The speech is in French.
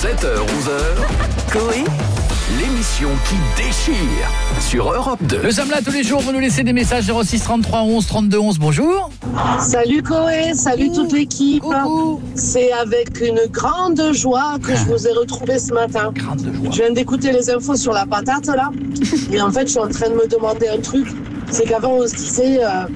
7h-11h, Coé, l'émission qui déchire sur Europe 2. Nous sommes là tous les jours, vous nous laissez des messages 06 33 11 32 11, bonjour. Salut Coé, salut toute l'équipe. Coucou. C'est avec une grande joie que je vous ai retrouvé ce matin. Grande joie. Je viens d'écouter les infos sur la patate là. Et en fait, je suis en train de me demander un truc. C'est qu'avant, on se disait,